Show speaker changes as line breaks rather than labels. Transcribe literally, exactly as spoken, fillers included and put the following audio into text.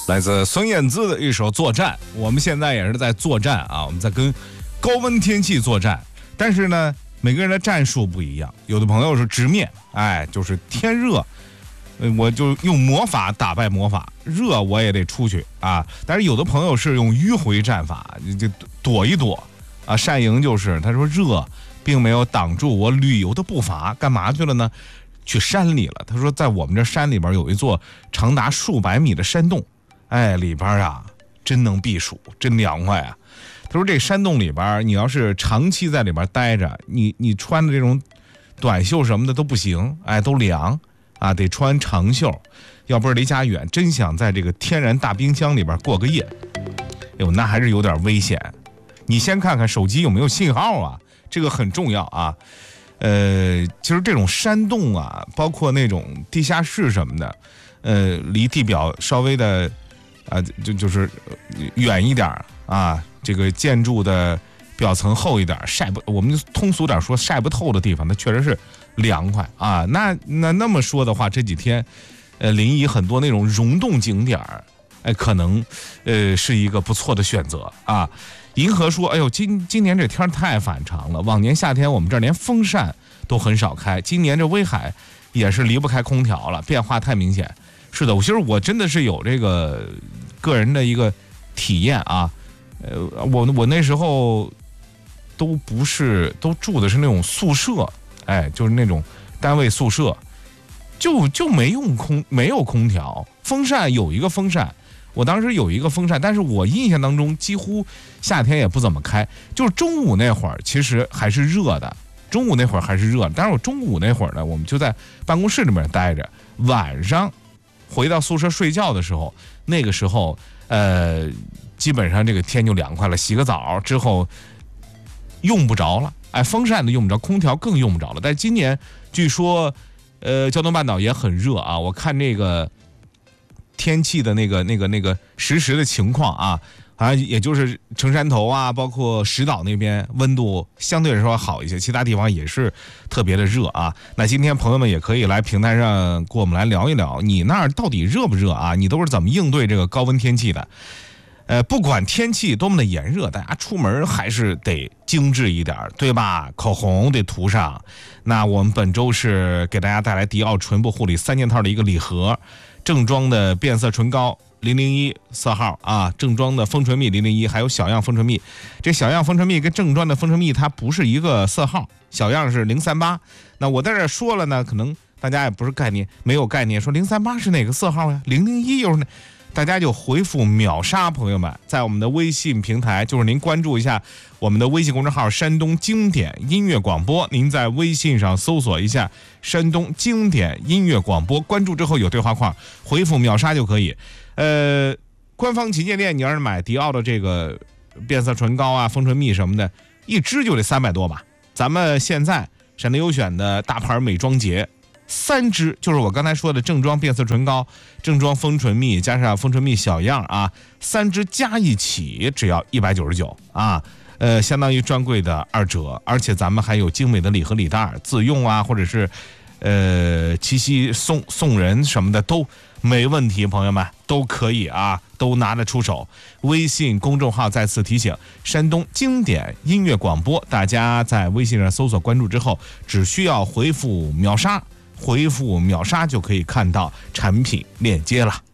来自孙燕姿的一首《作战》，我们现在也是在作战啊，我们在跟高温天气作战。但是呢，每个人的战术不一样，有的朋友是直面，哎，就是天热，我就用魔法打败魔法，热我也得出去啊。但是有的朋友是用迂回战法，就躲一躲啊。单莹就是他说热并没有挡住我旅游的步伐，干嘛去了呢？去山里了。他说在我们这山里边有一座长达数百米的山洞，哎，里边啊真能避暑，真凉快啊。他说这山洞里边你要是长期在里边待着，你你穿的这种短袖什么的都不行，哎，都凉啊，得穿长袖，要不是离家远，真想在这个天然大冰箱里边过个夜，哎呦，那还是有点危险。你先看看手机有没有信号啊，这个很重要啊。呃，其实这种山洞啊，包括那种地下室什么的，呃，离地表稍微的啊，就就是远一点啊，这个建筑的表层厚一点，晒不，我们通俗点说，晒不透的地方，它确实是凉快啊。那那那么说的话，这几天，呃，临沂很多那种溶洞景点儿，哎，可能呃是一个不错的选择啊。银河说：“哎呦，今今年这天太反常了。往年夏天我们这儿连风扇都很少开，今年这威海也是离不开空调了，变化太明显。是的，我其实我真的是有这个个人的一个体验啊。呃，我我那时候都不是都住的是那种宿舍，哎，就是那种单位宿舍，就就没用空没有空调，风扇有一个风扇。”我当时有一个风扇，但是我印象当中几乎夏天也不怎么开，就是中午那会儿其实还是热的，中午那会儿还是热的。但是我中午那会儿呢，我们就在办公室里面待着，晚上回到宿舍睡觉的时候，那个时候呃，基本上这个天就凉快了，洗个澡之后用不着了，哎，风扇都用不着，空调更用不着了。但是今年据说呃，胶东半岛也很热啊，我看那个天气的那个那个那个实时的情况啊，好像也就是城山头啊，包括石岛那边温度相对来说好一些，其他地方也是特别的热啊。那今天朋友们也可以来平台上跟我们来聊一聊，你那儿到底热不热啊？你都是怎么应对这个高温天气的？呃，不管天气多么的炎热，大家出门还是得精致一点，对吧？口红得涂上。那我们本周是给大家带来迪奥唇部护理三件套的一个礼盒。正装的变色唇膏零零一色号啊，正装的丰唇蜜零零一，还有小样丰唇蜜。这小样丰唇蜜跟正装的丰唇蜜它不是一个色号，小样是零三八。那我在这说了呢，可能大家也不是概念，没有概念，说零三八是哪个色号呀？零零一又是哪？大家就回复秒杀，朋友们，在我们的微信平台，就是您关注一下我们的微信公众号山东经典音乐广播，您在微信上搜索一下山东经典音乐广播，关注之后有对话框，回复秒杀就可以。呃，官方旗舰店你要是买迪奥的这个变色唇膏啊、丰唇蜜什么的，一支就得三百多吧。咱们现在闪电优选的大牌美妆节，三支就是我刚才说的正装变色唇膏、正装丰唇蜜加上丰唇蜜小样啊，三支加一起只要一百九十九啊，呃，相当于专柜的二折，而且咱们还有精美的礼盒礼袋，自用啊，或者是呃七夕送送人什么的都没问题，朋友们都可以啊，都拿得出手。微信公众号再次提醒：山东经典音乐广播，大家在微信上搜索关注之后，只需要回复秒杀。回复秒杀就可以看到产品链接了。